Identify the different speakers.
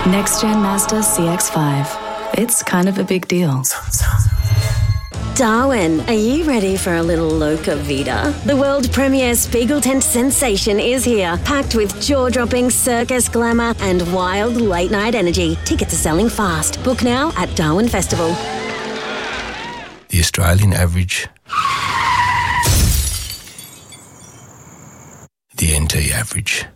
Speaker 1: Next Gen Mazda CX-5. It's kind of a big deal.
Speaker 2: Darwin, are you ready for a little Loca Vida? The world premiere Spiegel tent sensation is here, packed with jaw-dropping circus glamour and wild late-night energy. Tickets are selling fast. Book now at Darwin Festival.
Speaker 3: The Australian average. The NT average.